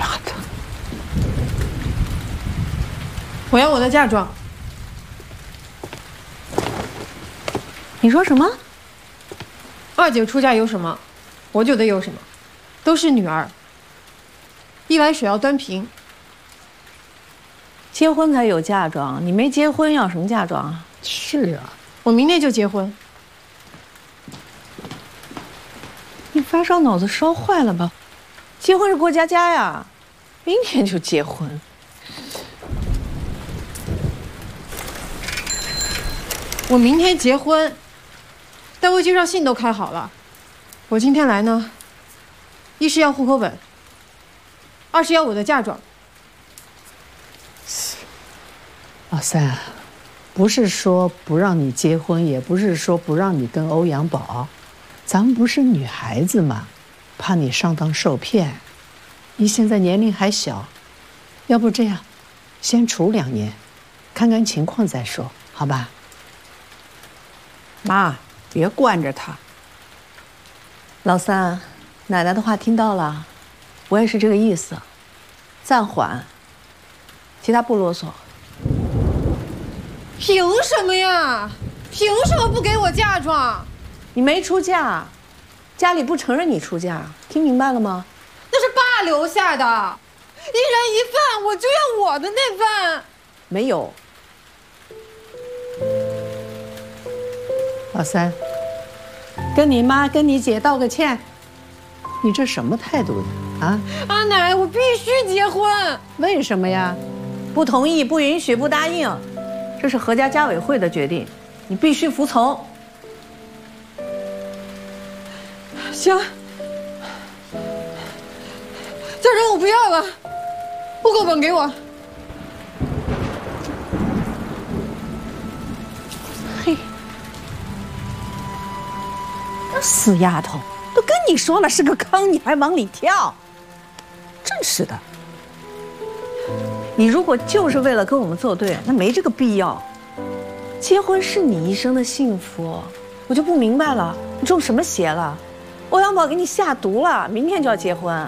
丫的！ 我要我的嫁妆。 你说什么？ 二姐出嫁有什么，我就得有什么，都是女儿。一碗水要端平。 结婚才有嫁妆，你没结婚要什么嫁妆啊？ 是啊， 我明天就结婚。 你发烧脑子烧坏了吧？结婚是过家家呀，明天就结婚。 我明天结婚，单位介绍信都开好了。我今天来呢，一是要户口本，二是要我的嫁妆。 老三，不是说不让你结婚，也不是说不让你跟欧阳宝，咱们不是女孩子嘛，怕你上当受骗。你现在年龄还小，要不这样，先处2年，看看情况再说，好吧？ 妈，别惯着他。 老三，奶奶的话听到了，我也是这个意思，暂缓，其他不啰嗦。 凭什么呀？凭什么不给我嫁妆？ 你没出嫁，家里不承认你出嫁，听明白了吗？ 那是爸留下的，一人一份，我就要我的那份。 没有。 老三，跟你妈、跟你姐道个歉。你这什么态度呀？啊？ 阿奶，我必须结婚。 为什么呀？ 不同意、不允许、不答应，这是何家家委会的决定，你必须服从。 行，嫁妆我不要了，户口本给我。 嘿，那死丫头，都跟你说了是个坑，你还往里跳，真是的。你如果就是为了跟我们作对，那没这个必要。结婚是你一生的幸福，我就不明白了，你中什么邪了？欧阳宝给你下毒了，明天就要结婚。